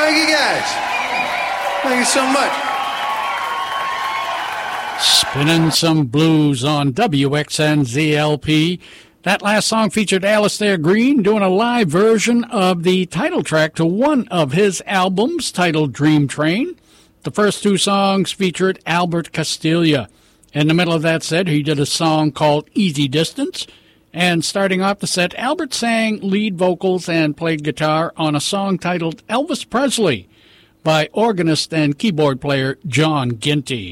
Thank you, guys. Thank you so much. Spinning some blues on WXNZLP. That last song featured Alistair Green doing a live version of the title track to one of his albums titled Dream Train. The first two songs featured Albert Castiglia. In the middle of that set, he did a song called Easy Distance. And starting off the set, Albert sang lead vocals and played guitar on a song titled Elvis Presley by organist and keyboard player John Ginty.